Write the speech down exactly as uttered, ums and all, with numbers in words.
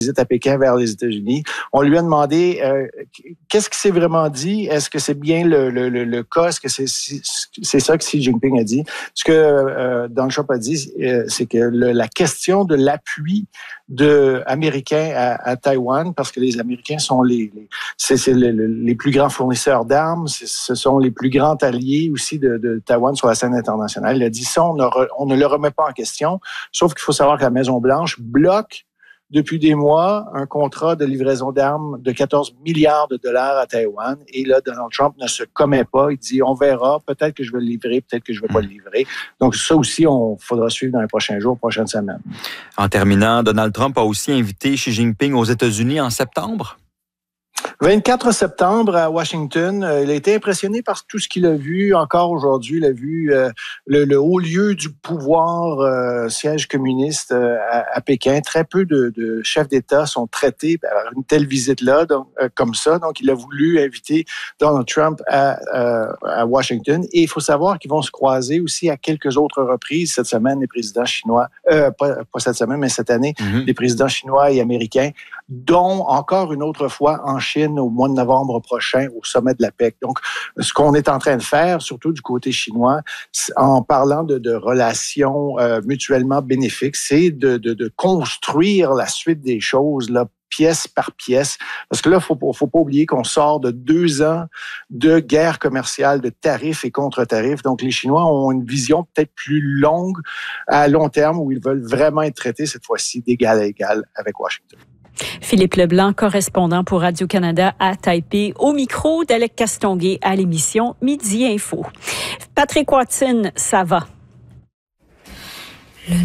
visite à Pékin vers les États-Unis. On lui a demandé euh, qu'est-ce qui s'est vraiment dit? Est-ce que c'est bien le, le, le, le cas? Est-ce que c'est, c'est ça que Xi Jinping a dit? Ce que euh, Donald Trump a dit, euh, c'est que le, la question de l'appui de américain à, à Taïwan, parce que les Américains sont les, les c'est, c'est le, le, les plus grands fournisseurs d'armes, c'est, ce sont les plus grands alliés aussi de, de Taïwan sur la scène internationale. Il a dit ça, on ne, re, on ne le remet pas en question, sauf qu'il faut savoir que la Maison-Blanche bloque depuis des mois un contrat de livraison d'armes de quatorze milliards de dollars à Taïwan. Et là, Donald Trump ne se commet pas. Il dit, on verra, peut-être que je vais le livrer, peut-être que je ne vais pas le livrer. Donc ça aussi, on faudra suivre dans les prochains jours, prochaines semaines. En terminant, Donald Trump a aussi invité Xi Jinping aux États-Unis en septembre. vingt-quatre septembre à Washington, euh, il a été impressionné par tout ce qu'il a vu. Encore aujourd'hui, il a vu euh, le, le haut lieu du pouvoir, euh, siège communiste euh, à, à Pékin. Très peu de, de chefs d'État sont traités par une telle visite-là, donc, euh, comme ça. Donc, il a voulu inviter Donald Trump à, euh, à Washington. Et il faut savoir qu'ils vont se croiser aussi à quelques autres reprises cette semaine, les présidents chinois, euh, pas, pas cette semaine, mais cette année, mm-hmm. les présidents chinois et américains, dont encore une autre fois en Chine au mois de novembre prochain au sommet de la P E C. Donc, ce qu'on est en train de faire, surtout du côté chinois, en parlant de, de relations euh, mutuellement bénéfiques, c'est de, de, de construire la suite des choses, là, pièce par pièce. Parce que là, il faut, faut pas oublier qu'on sort de deux ans de guerre commerciale, de tarifs et contre-tarifs. Donc, les Chinois ont une vision peut-être plus longue, à long terme, où ils veulent vraiment être traités cette fois-ci d'égal à égal avec Washington. Philippe Leblanc, correspondant pour Radio-Canada à Taipei, au micro d'Alec Castonguay à l'émission Midi Info. Patrick Watson, ça va?